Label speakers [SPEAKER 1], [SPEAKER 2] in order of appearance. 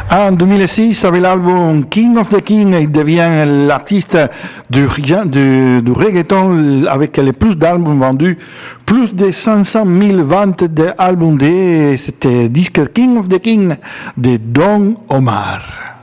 [SPEAKER 1] En 2006, avec l'album King of the King, il devient l'artiste du reggaeton avec le plus d'albums vendus, plus de 500 000 ventes d'albums. C'était disque King of the King de Don Omar.